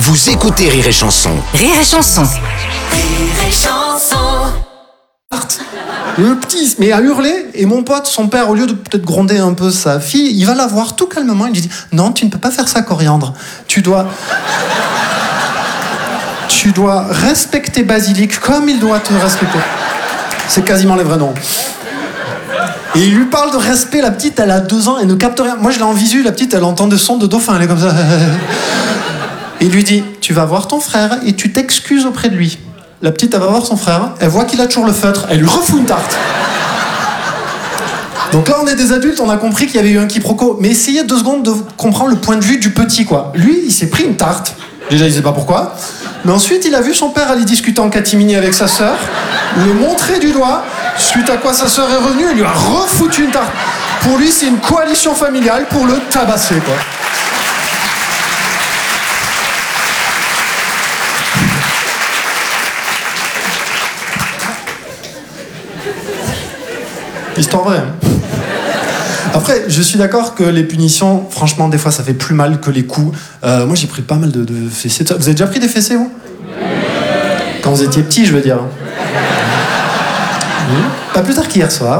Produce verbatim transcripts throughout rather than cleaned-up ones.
Vous écoutez Rire et Chanson. Rire et Chanson. Rire et Chanson. Le petit se met à hurler et mon pote, son père, au lieu de peut-être gronder un peu sa fille, il va la voir tout calmement, il lui dit « Non, tu ne peux pas faire ça, Coriandre. Tu dois... tu dois respecter Basilic comme il doit te respecter. » C'est quasiment les vrais noms. Et il lui parle de respect, la petite, elle a deux ans, elle ne capte rien. Moi, je l'ai en visu, la petite, elle entend des sons de dauphin, elle est comme ça. Et il lui dit « Tu vas voir ton frère et tu t'excuses auprès de lui. » La petite, elle va voir son frère, elle voit qu'il a toujours le feutre, elle lui refout une tarte. Donc là, on est des adultes, on a compris qu'il y avait eu un quiproquo. Mais essayez deux secondes de comprendre le point de vue du petit, quoi. Lui, il s'est pris une tarte. Déjà, il sait pas pourquoi. Mais ensuite, il a vu son père aller discuter en catimini avec sa sœur, le montrer du doigt, suite à quoi sa sœur est revenue, elle lui a refoutu une tarte. Pour lui, c'est une coalition familiale pour le tabasser, quoi. Histoire vraie. Après, je suis d'accord que les punitions, franchement, des fois, ça fait plus mal que les coups. Euh, moi, j'ai pris pas mal de, de fessées. Vous avez déjà pris des fessées, vous ? Quand vous étiez petit, je veux dire. Oui. Pas plus tard qu'hier soir.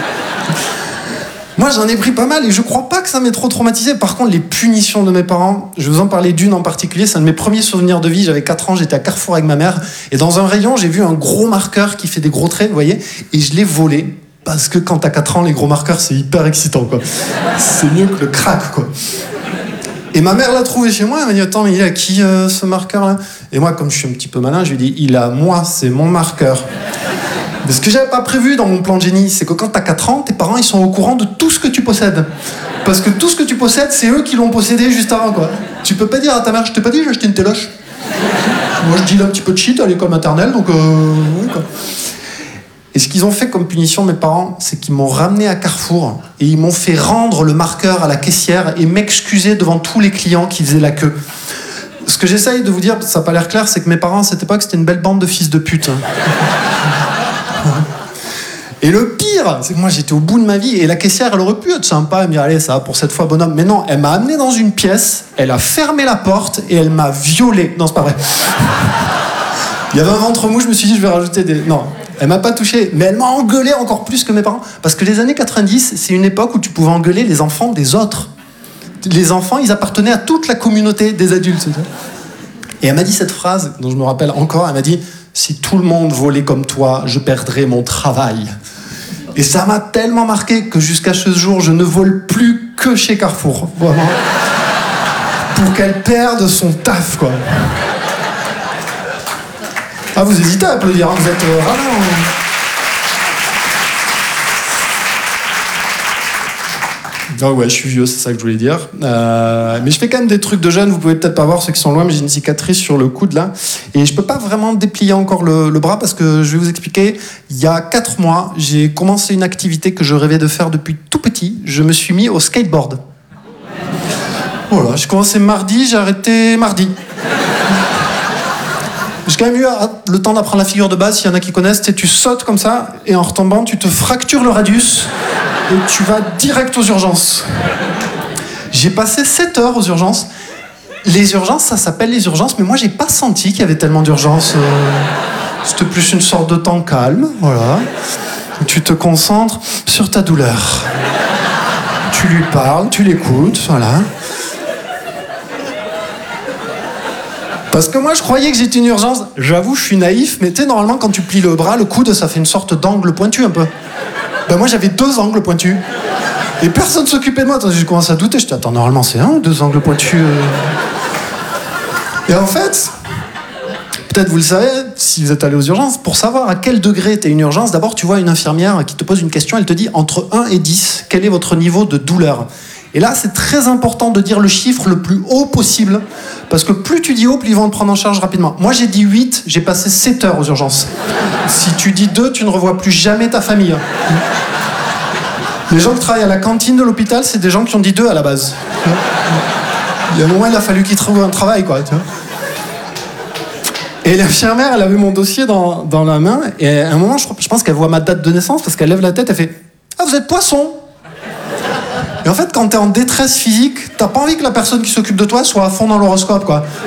Moi, j'en ai pris pas mal et je crois pas que ça m'ait trop traumatisé. Par contre, les punitions de mes parents, je vais vous en parler d'une en particulier. C'est un de mes premiers souvenirs de vie. J'avais quatre ans, j'étais à Carrefour avec ma mère. Et dans un rayon, j'ai vu un gros marqueur qui fait des gros traits, vous voyez ? Et je l'ai volé. Parce que quand t'as quatre ans, les gros marqueurs, c'est hyper excitant, quoi. C'est mieux que le crack, quoi. Et ma mère l'a trouvé chez moi, elle m'a dit « Attends, mais il est à qui, euh, ce marqueur-là » Et moi, comme je suis un petit peu malin, je lui ai dit « Il est à moi, c'est mon marqueur. » Mais ce que j'avais pas prévu dans mon plan de génie, c'est que quand t'as quatre ans, tes parents, ils sont au courant de tout ce que tu possèdes. Parce que tout ce que tu possèdes, c'est eux qui l'ont possédé juste avant, quoi. Tu peux pas dire à ta mère « Je t'ai pas dit, j'ai acheté une téloche. » Moi, je dis un petit peu de shit à l'école maternelle, donc... Euh, ouais, quoi. Et ce qu'ils ont fait comme punition, mes parents, c'est qu'ils m'ont ramené à Carrefour et ils m'ont fait rendre le marqueur à la caissière et m'excuser devant tous les clients qui faisaient la queue. Ce que j'essaye de vous dire, ça n'a pas l'air clair, c'est que mes parents, à cette époque, c'était une belle bande de fils de pute. Et le pire, c'est que moi, j'étais au bout de ma vie et la caissière, elle aurait pu être sympa, elle me dire, allez, ça va pour cette fois, bonhomme. Mais non, elle m'a amené dans une pièce, elle a fermé la porte et elle m'a violé. Non, c'est pas vrai. Il y avait un ventre mou, je me suis dit, je vais rajouter des... Non. Elle m'a pas touché, mais elle m'a engueulé encore plus que mes parents. Parce que les années quatre-vingt-dix, c'est une époque où tu pouvais engueuler les enfants des autres. Les enfants, ils appartenaient à toute la communauté des adultes. Et elle m'a dit cette phrase, dont je me rappelle encore, elle m'a dit « Si tout le monde volait comme toi, je perdrais mon travail. » Et ça m'a tellement marqué que jusqu'à ce jour, je ne vole plus que chez Carrefour. Vraiment. Pour qu'elle perde son taf, quoi. Ah, vous hésitez à applaudir, hein, vous êtes euh, ralent. Ah ouais, je suis vieux, c'est ça que je voulais dire. Euh, mais je fais quand même des trucs de jeune, vous pouvez peut-être pas voir ceux qui sont loin, mais j'ai une cicatrice sur le coude là. Et je peux pas vraiment déplier encore le, le bras parce que je vais vous expliquer. Il y a quatre mois, j'ai commencé une activité que je rêvais de faire depuis tout petit. Je me suis mis au skateboard. Voilà, j'ai commencé mardi, j'ai arrêté mardi. J'ai quand même eu le temps d'apprendre la figure de base, s'il y en a qui connaissent, tu sautes comme ça, et en retombant, tu te fractures le radius, et tu vas direct aux urgences. J'ai passé sept heures aux urgences. Les urgences, ça s'appelle les urgences, mais moi, j'ai pas senti qu'il y avait tellement d'urgences. C'était plus une sorte de temps calme, voilà. Tu te concentres sur ta douleur. Tu lui parles, tu l'écoutes, voilà. Parce que moi, je croyais que j'étais une urgence. J'avoue, je suis naïf, mais tu sais, normalement, quand tu plies le bras, le coude, ça fait une sorte d'angle pointu, un peu. Ben moi, j'avais deux angles pointus. Et personne ne s'occupait de moi. Attends, j'ai commencé à douter. Je dis, attends, normalement, c'est un ou deux angles pointus euh... Et en fait, peut-être vous le savez, si vous êtes allé aux urgences, pour savoir à quel degré t'es une urgence, d'abord, tu vois une infirmière qui te pose une question, elle te dit, entre un et dix, quel est votre niveau de douleur ? Et là, c'est très important de dire le chiffre le plus haut possible, parce que plus tu dis haut, plus ils vont te prendre en charge rapidement. Moi, j'ai dit huit, j'ai passé sept heures aux urgences. Si tu dis deux, tu ne revois plus jamais ta famille. Les gens qui travaillent à la cantine de l'hôpital, c'est des gens qui ont dit deux à la base. Il y a un moment, il a fallu qu'ils trouvent un travail, quoi. Tu vois. Et l'infirmière, elle avait mon dossier dans, dans la main, et à un moment, je, je pense qu'elle voit ma date de naissance, parce qu'elle lève la tête, elle fait « Ah, vous êtes Poisson !» Et en fait, quand t'es en détresse physique, t'as pas envie que la personne qui s'occupe de toi soit à fond dans l'horoscope, quoi.